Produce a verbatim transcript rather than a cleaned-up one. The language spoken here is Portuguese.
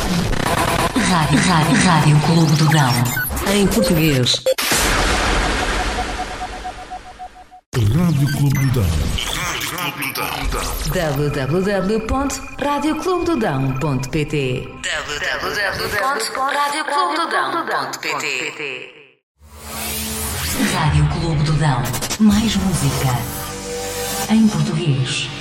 Rádio, Rádio, Rádio Clube do Dão. Em português. Rádio Clube do Dão. w w w ponto rádio clube do dão ponto p t w w w ponto rádio clube do dão ponto p t Rádio Clube do Dão. Mais música em português.